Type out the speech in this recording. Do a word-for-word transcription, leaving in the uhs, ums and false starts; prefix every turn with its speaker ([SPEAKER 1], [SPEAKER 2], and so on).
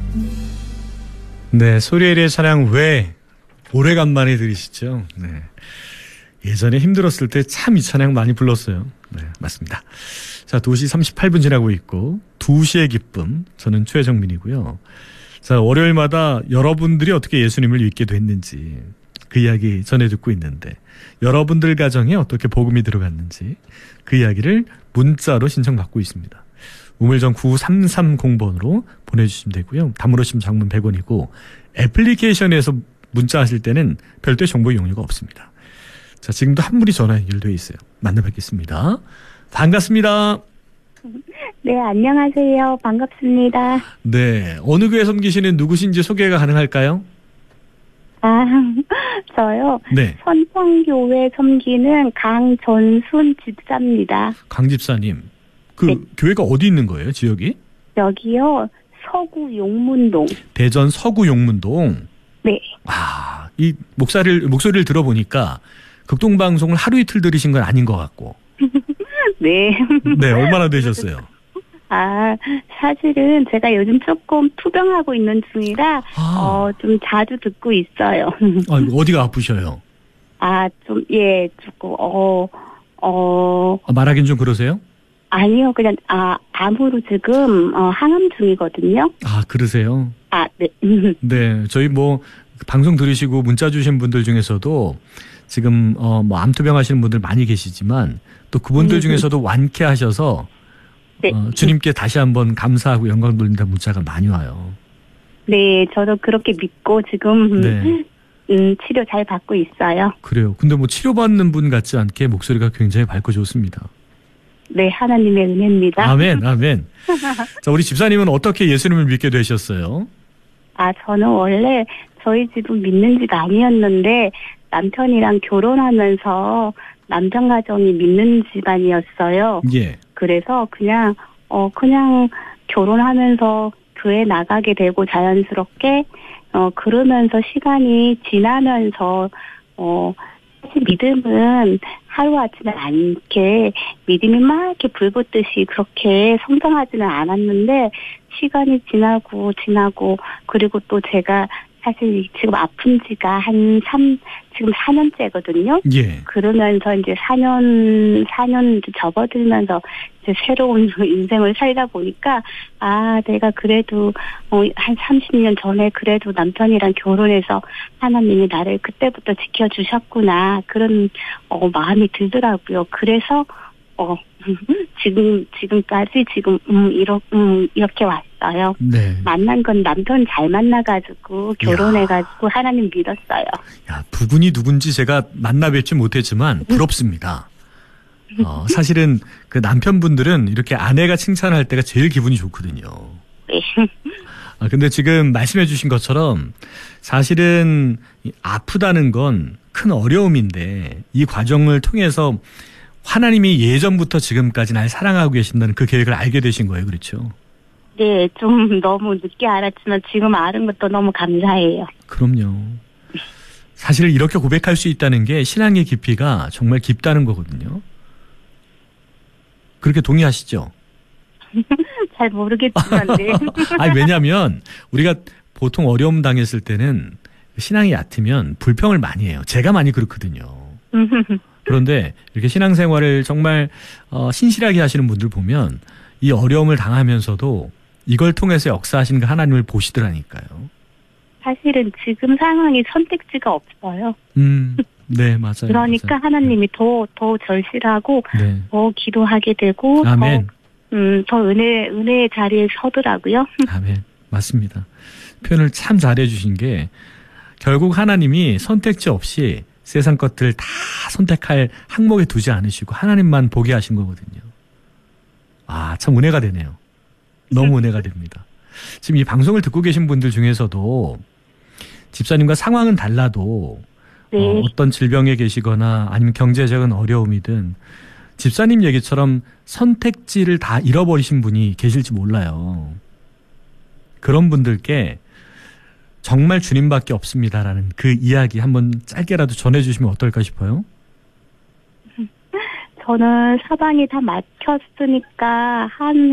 [SPEAKER 1] 네, 소리엘의 찬양 왜 오래간만에 들으시죠? 네. 예전에 힘들었을 때 참 이 찬양 많이 불렀어요. 네, 맞습니다. 자, 두 시 삼십팔 분 지나고 있고 두 시의 기쁨, 저는 최정민이고요. 자, 월요일마다 여러분들이 어떻게 예수님을 믿게 됐는지 그 이야기 전해 듣고 있는데, 여러분들 가정에 어떻게 복음이 들어갔는지 그 이야기를 문자로 신청받고 있습니다. 우물정 구삼삼공 번으로 보내주시면 되고요. 담으로시면 장문 백 원이고 애플리케이션에서 문자 하실 때는 별도의 정보 이용료가 없습니다. 자, 지금도 한 분이 전화 연결되어 있어요. 만나 뵙겠습니다. 반갑습니다.
[SPEAKER 2] 네, 안녕하세요. 반갑습니다.
[SPEAKER 1] 네, 어느 교회 섬기시는 누구신지 소개가 가능할까요?
[SPEAKER 2] 아, 저요?
[SPEAKER 1] 네.
[SPEAKER 2] 선창교회 섬기는 강전순 집사입니다.
[SPEAKER 1] 강 집사님, 그
[SPEAKER 2] 네.
[SPEAKER 1] 교회가 어디 있는 거예요, 지역이?
[SPEAKER 2] 여기요, 서구 용문동.
[SPEAKER 1] 대전 서구 용문동.
[SPEAKER 2] 네.
[SPEAKER 1] 아, 이 목소리를, 목소리를 들어보니까 극동방송을 하루 이틀 들으신 건 아닌 것 같고.
[SPEAKER 2] 네.
[SPEAKER 1] 네, 얼마나 되셨어요?
[SPEAKER 2] 아, 사실은 제가 요즘 조금 투병하고 있는 중이라,
[SPEAKER 1] 아.
[SPEAKER 2] 어, 좀 자주 듣고 있어요.
[SPEAKER 1] 아, 어디가 아프셔요?
[SPEAKER 2] 아, 좀, 예, 조금, 어, 어,
[SPEAKER 1] 아, 말하긴 좀 그러세요?
[SPEAKER 2] 아니요, 그냥, 아, 암으로 지금, 어, 항암 중이거든요.
[SPEAKER 1] 아, 그러세요?
[SPEAKER 2] 아, 네.
[SPEAKER 1] 네, 저희 뭐 방송 들으시고 문자 주신 분들 중에서도 지금 어 뭐 암투병 하시는 분들 많이 계시지만 또 그분들 중에서도 완쾌하셔서
[SPEAKER 2] 네.
[SPEAKER 1] 어, 주님께 다시 한번 감사하고 영광 돌린다 문자가 많이 와요.
[SPEAKER 2] 네, 저도 그렇게 믿고 지금
[SPEAKER 1] 네.
[SPEAKER 2] 음, 치료 잘 받고 있어요.
[SPEAKER 1] 그래요. 근데 뭐 치료받는 분 같지 않게 목소리가 굉장히 밝고 좋습니다.
[SPEAKER 2] 네, 하나님의 은혜입니다.
[SPEAKER 1] 아멘, 아멘. 자, 우리 집사님은 어떻게 예수님을 믿게 되셨어요?
[SPEAKER 2] 아, 저는 원래 저희 집은 믿는 집 아니었는데 남편이랑 결혼하면서 남편 가정이 믿는 집안이었어요.
[SPEAKER 1] 예.
[SPEAKER 2] 그래서 그냥 어 그냥 결혼하면서 교회 나가게 되고 자연스럽게 어 그러면서 시간이 지나면서 어 사실 믿음은 하루아침에 않게 믿음이 막 이렇게 불붙듯이 그렇게 성장하지는 않았는데 시간이 지나고 지나고 그리고 또 제가 사실 지금 아픈 지가 한 삼, 지금 사 년째거든요.
[SPEAKER 1] 예.
[SPEAKER 2] 그러면서 이제 사 년, 사 년 접어들면서 이제 새로운 인생을 살다 보니까, 아, 내가 그래도, 어, 한 삼십 년 전에 그래도 남편이랑 결혼해서 하나님이 나를 그때부터 지켜주셨구나. 그런, 어, 마음이 들더라고요. 그래서, 어, 지금, 지금까지 지금, 음, 이러, 음, 이렇게 왔어요.
[SPEAKER 1] 네.
[SPEAKER 2] 만난 건 남편 잘 만나가지고, 결혼해가지고, 하나님 믿었어요.
[SPEAKER 1] 야, 두 분이 누군지 제가 만나 뵙지 못했지만 부럽습니다. 어, 사실은 그 남편분들은 이렇게 아내가 칭찬할 때가 제일 기분이 좋거든요.
[SPEAKER 2] 네.
[SPEAKER 1] 아, 근데 지금 말씀해 주신 것처럼 사실은 이 아프다는 건 큰 어려움인데 이 과정을 통해서 하나님이 예전부터 지금까지 날 사랑하고 계신다는 그 계획을 알게 되신 거예요. 그렇죠?
[SPEAKER 2] 네, 좀 너무 늦게 알았지만 지금 아는 것도 너무 감사해요.
[SPEAKER 1] 그럼요. 사실 이렇게 고백할 수 있다는 게 신앙의 깊이가 정말 깊다는 거거든요. 그렇게 동의하시죠?
[SPEAKER 2] 잘 모르겠지만, 네.
[SPEAKER 1] 아니, 왜냐면 우리가 보통 어려움 당했을 때는 신앙이 얕으면 불평을 많이 해요. 제가 많이 그렇거든요. 그런데 이렇게 신앙생활을 정말 어, 신실하게 하시는 분들 보면 이 어려움을 당하면서도 이걸 통해서 역사하시는 그 하나님을 보시더라니까요.
[SPEAKER 2] 사실은 지금 상황이 선택지가 없어요.
[SPEAKER 1] 음, 네, 맞아요.
[SPEAKER 2] 그러니까
[SPEAKER 1] 맞아요.
[SPEAKER 2] 하나님이 더, 더 절실하고,
[SPEAKER 1] 네.
[SPEAKER 2] 더 기도하게 되고,
[SPEAKER 1] 아멘.
[SPEAKER 2] 더, 음, 더 은혜, 은혜의 자리에 서더라고요.
[SPEAKER 1] 아멘. 맞습니다. 표현을 참 잘해 주신 게 결국 하나님이 선택지 없이 세상 것들을 다 선택할 항목에 두지 않으시고 하나님만 보게 하신 거거든요. 아, 참 은혜가 되네요. 너무 은혜가 됩니다. 지금 이 방송을 듣고 계신 분들 중에서도 집사님과 상황은 달라도
[SPEAKER 2] 네.
[SPEAKER 1] 어, 어떤 질병에 계시거나 아니면 경제적인 어려움이든 집사님 얘기처럼 선택지를 다 잃어버리신 분이 계실지 몰라요. 그런 분들께 정말 주님밖에 없습니다라는 그 이야기 한번 짧게라도 전해주시면 어떨까 싶어요.
[SPEAKER 2] 저는 사방이 다 막혔으니까 한